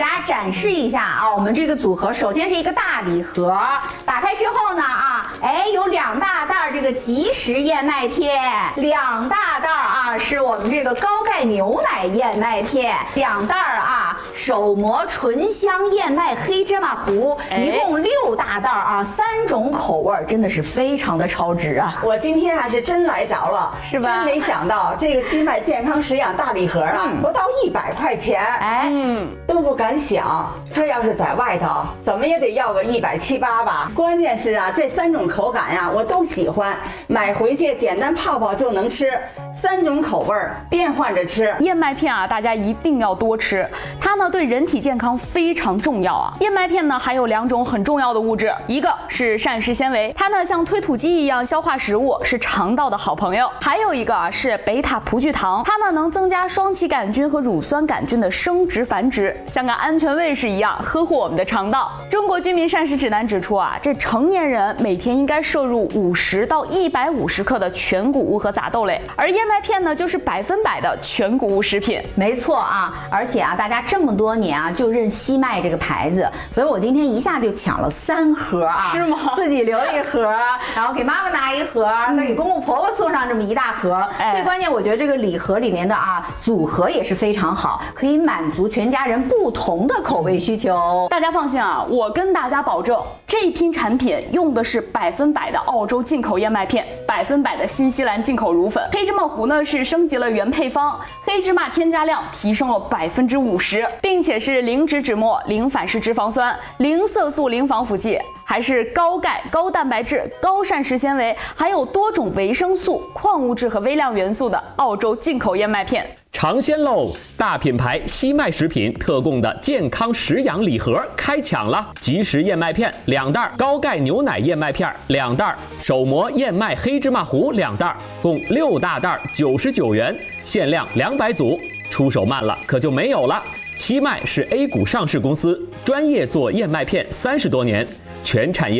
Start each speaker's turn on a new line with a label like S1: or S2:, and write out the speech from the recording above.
S1: 大家展示一下啊，我们这个组合首先是一个大礼盒，打开之后呢有2大袋这个即食燕麦片，2大袋是我们这个高钙牛奶燕麦片，2袋手磨醇香燕麦黑芝麻糊，一共6大袋3种口味，真的是非常的超值啊！
S2: 我今天是真来着了，
S1: 是吧？
S2: 真没想到这个西麦健康食养大礼盒不到100块钱，都不敢想，这要是在外头，怎么也得要个170、180吧。关键是这3种口感我都喜欢，买回去简单泡泡就能吃，3种口味变换着吃。
S3: 燕麦片大家一定要多吃，它呢对人体健康非常重要啊。燕麦片呢还有2种很重要的物质，一个是膳食纤维，它呢像推土机一样消化食物，是肠道的好朋友；还有一个是贝塔葡聚糖，它呢能增加双歧杆菌和乳酸杆菌的生殖繁殖，像个安全卫士一样呵护我们的肠道。中国居民膳食指南指出这成年人每天应该摄入50到150克的全谷物和杂豆类，而燕麦片呢就是100%的全谷物食品。
S1: 没错而且大家这么多年就认西麦这个牌子，所以我今天一下就抢了3盒
S3: 是吗？
S1: 自己留1盒，然后给妈妈拿1盒，再给公公婆婆送上这么1大盒。最关键我觉得这个礼盒里面的组合也是非常好，可以满足全家人不同的口味需求。
S3: 大家放心我跟大家保证，这一批产品用的是100%的澳洲进口燕麦片，100%的新西兰进口乳粉，黑芝麻糊呢是升级了原配方，黑芝麻添加量提升了50%，并且是零脂脂末、零反式脂肪酸、零色素、零防腐剂，还是高钙、高蛋白质、高膳食纤维，还有多种维生素、矿物质和微量元素的澳洲进口燕麦片。
S4: 尝鲜喽！大品牌西麦食品特供的健康食养礼盒开抢了，即食燕麦片2袋，高钙牛奶燕麦片2袋，手磨燕麦黑芝麻糊2袋，共6大袋，99元，限量200组，出手慢了可就没有了。西麦是 A 股上市公司，专业做燕麦片30多年，全产业